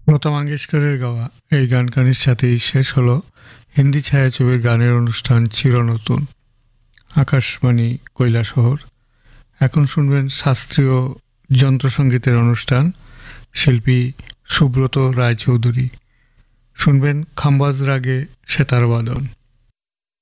লতা মঙ্গেশকরের গাওয়া এই গানখানির সাথেই শেষ হলো হিন্দি ছায়াছবির গানের অনুষ্ঠান চিরনতুন আকাশবাণী কৈলাসহর। এখন শুনবেন শাস্ত্রীয় যন্ত্রসঙ্গীতের অনুষ্ঠান, শিল্পী সুব্রত রায়চৌধুরী। শুনবেন খাম্বাজ রাগে সেতার বাদন।